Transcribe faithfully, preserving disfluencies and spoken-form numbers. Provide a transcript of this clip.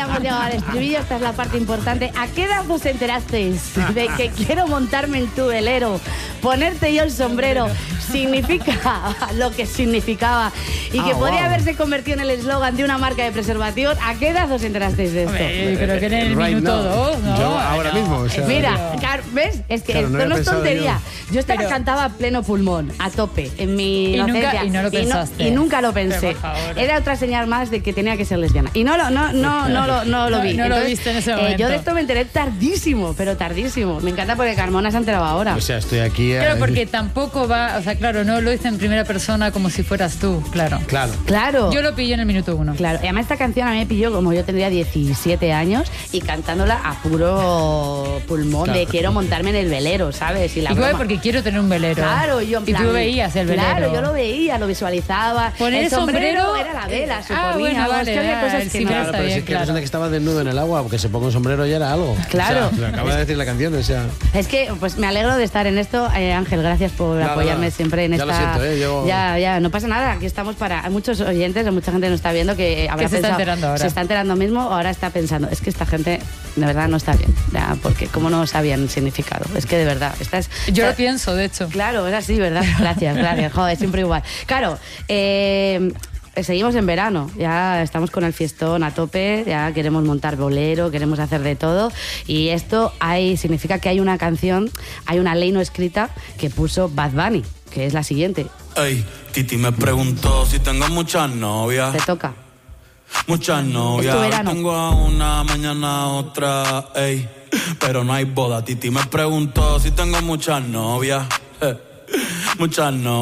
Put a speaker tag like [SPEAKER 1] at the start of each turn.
[SPEAKER 1] hemos llegado al estribillo, esta es la parte importante. ¿A qué edad os enterasteis de que quiero montarme en tu velero, ponerte yo el sombrero, significa lo que significaba y que
[SPEAKER 2] Ah,
[SPEAKER 1] podría
[SPEAKER 2] wow.
[SPEAKER 1] haberse convertido en el eslogan de una marca de preservativos? ¿A qué edad os enterasteis de esto?
[SPEAKER 3] Hombre, creo que en el
[SPEAKER 2] Right
[SPEAKER 3] minuto
[SPEAKER 2] now.
[SPEAKER 3] dos, ¿no?
[SPEAKER 2] Yo ahora
[SPEAKER 3] No.
[SPEAKER 2] mismo, o sea,
[SPEAKER 1] Mira, claro, ¿ves? Es que
[SPEAKER 2] Claro, no
[SPEAKER 1] esto no,
[SPEAKER 2] había
[SPEAKER 1] es
[SPEAKER 2] pensado
[SPEAKER 1] tontería. Yo, esta
[SPEAKER 3] Pero-
[SPEAKER 1] la cantaba a pleno pulmón, a tope, en mi
[SPEAKER 3] Y nunca-
[SPEAKER 1] inocencia.
[SPEAKER 3] y no lo pensaste.
[SPEAKER 1] Y, nunca lo pensé.
[SPEAKER 3] Pero, por favor.
[SPEAKER 1] Era otra señal más de que tenía que ser lesbiana. Y no lo, no, no, no, lo, no lo
[SPEAKER 3] No,
[SPEAKER 1] vi.
[SPEAKER 3] no lo viste en ese
[SPEAKER 1] eh,
[SPEAKER 3] momento.
[SPEAKER 1] yo de esto me enteré tardísimo, pero tardísimo. Me encanta porque Carmona se ha enterado ahora.
[SPEAKER 2] O sea, estoy aquí...
[SPEAKER 3] Claro,
[SPEAKER 2] eh,
[SPEAKER 3] porque tampoco va, o sea, claro, no lo hice en primera persona como si fueras tú, claro.
[SPEAKER 2] Claro.
[SPEAKER 1] Claro.
[SPEAKER 3] Yo lo pillé en el minuto uno.
[SPEAKER 1] Claro, y además esta canción a mí me pilló como yo tendría diecisiete años y cantándola a puro pulmón
[SPEAKER 2] Claro.
[SPEAKER 1] de quiero montarme en el velero, ¿sabes? Y la
[SPEAKER 3] Y fue
[SPEAKER 1] broma.
[SPEAKER 3] porque quiero tener un velero.
[SPEAKER 1] Claro, yo en
[SPEAKER 3] Y
[SPEAKER 1] plan,
[SPEAKER 3] tú veías el velero.
[SPEAKER 1] Claro, yo lo veía, lo visualizaba.
[SPEAKER 3] Poner
[SPEAKER 1] el sombrero,
[SPEAKER 3] sombrero
[SPEAKER 1] era la vela,
[SPEAKER 3] eh,
[SPEAKER 1] suponía.
[SPEAKER 3] ah, bueno,
[SPEAKER 1] vamos,
[SPEAKER 3] vale,
[SPEAKER 1] que había
[SPEAKER 3] ah,
[SPEAKER 1] cosas
[SPEAKER 3] el
[SPEAKER 1] que
[SPEAKER 3] sí,
[SPEAKER 1] no.
[SPEAKER 2] Claro,
[SPEAKER 3] está
[SPEAKER 2] pero
[SPEAKER 3] bien,
[SPEAKER 2] sí que
[SPEAKER 3] claro.
[SPEAKER 2] resulta que estaba desnudo en el agua, porque se ponga un sombrero ya era algo.
[SPEAKER 1] Claro.
[SPEAKER 2] O sea, lo acaba de decir la canción, o sea...
[SPEAKER 1] Es que pues me alegro de estar en esto, eh, Ángel, gracias por
[SPEAKER 2] Nada,
[SPEAKER 1] apoyarme
[SPEAKER 2] nada.
[SPEAKER 1] siempre en
[SPEAKER 2] Ya
[SPEAKER 1] esta.
[SPEAKER 2] lo siento, ¿eh? Yo-
[SPEAKER 1] Ya, ya, no pasa nada, aquí estamos para. Hay muchos oyentes, mucha gente nos está viendo que habrá
[SPEAKER 3] se está
[SPEAKER 1] pensado-
[SPEAKER 3] enterando ahora.
[SPEAKER 1] Se está enterando mismo, ahora está pensando, es que esta gente de verdad no está bien, ya, porque cómo no sabían el significado. Es que de verdad, esta es.
[SPEAKER 3] Yo
[SPEAKER 1] esta-
[SPEAKER 3] lo pienso, de hecho.
[SPEAKER 1] Claro, es así, ¿verdad? Gracias, gracias. Joder, siempre igual. Claro, eh, seguimos en verano, ya estamos con el fiestón a tope, ya queremos montar bolero, queremos hacer de todo. Y esto hay, significa que hay una canción, hay una ley no escrita que puso Bad Bunny, que es la siguiente.
[SPEAKER 4] Ey, Titi me preguntó si tengo muchas novias.
[SPEAKER 1] Te toca.
[SPEAKER 4] Muchas novias.
[SPEAKER 1] Es tu verano.
[SPEAKER 4] Tengo a una, mañana a otra, ey. Pero no hay boda. Titi me preguntó si tengo muchas novias. eh, Muchas novias.